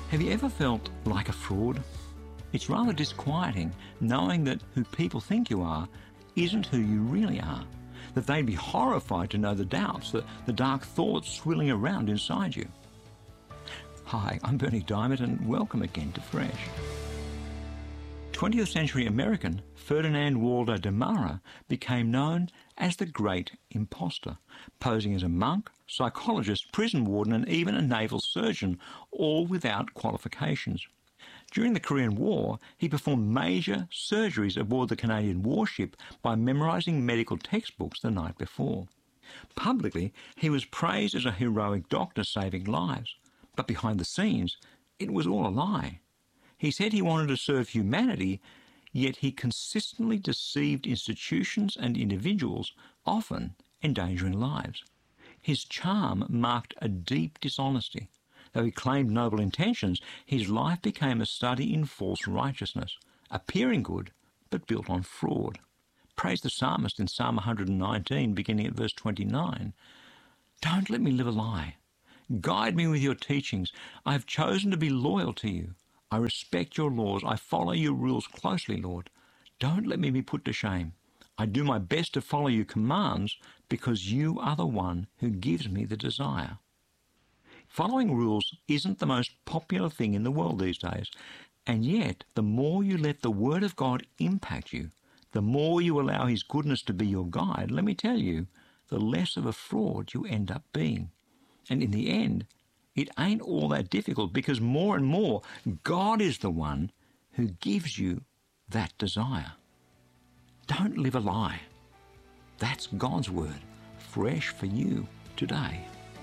Have you ever felt like a fraud? It's rather disquieting knowing that who people think you are isn't who you really are. That they'd be horrified to know the doubts, the dark thoughts swirling around inside you. Hi, I'm Bernie Diamond and welcome again to Fresh. 20th century American Ferdinand Waldo de Mara became known as the Great Imposter, posing as a monk, psychologist, prison warden and even a naval surgeon, all without qualifications. During the Korean War, he performed major surgeries aboard the Canadian warship by memorising medical textbooks the night before. Publicly, he was praised as a heroic doctor saving lives, but behind the scenes, it was all a lie. He said he wanted to serve humanity, yet he consistently deceived institutions and individuals, often endangering lives. His charm marked a deep dishonesty. Though he claimed noble intentions, his life became a study in false righteousness, appearing good, but built on fraud. Praise the psalmist in Psalm 119, beginning at verse 29. Don't let me live a lie. Guide me with your teachings. I have chosen to be loyal to you. I respect your laws. I follow your rules closely, Lord. Don't let me be put to shame. I do my best to follow your commands because you are the one who gives me the desire. Following rules isn't the most popular thing in the world these days, and yet the more you let the Word of God impact you, the more you allow His goodness to be your guide, let me tell you, the less of a fraud you end up being. And in the end, it ain't all that difficult because more and more, God is the one who gives you that desire. Don't live a lie. That's God's Word, fresh for you today.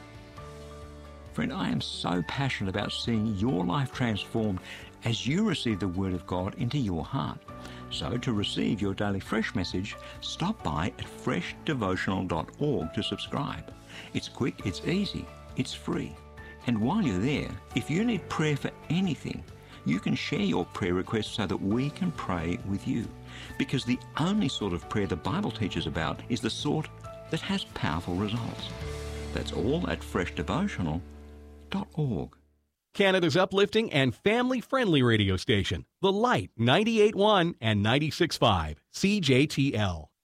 Friend, I am so passionate about seeing your life transformed as you receive the Word of God into your heart. So to receive your daily Fresh message, stop by at freshdevotional.org to subscribe. It's quick, it's easy, it's free. And while you're there, if you need prayer for anything, you can share your prayer requests so that we can pray with you. Because the only sort of prayer the Bible teaches about is the sort that has powerful results. That's all at freshdevotional.org. Canada's uplifting and family-friendly radio station, The Light 98.1 and 96.5 CJTL.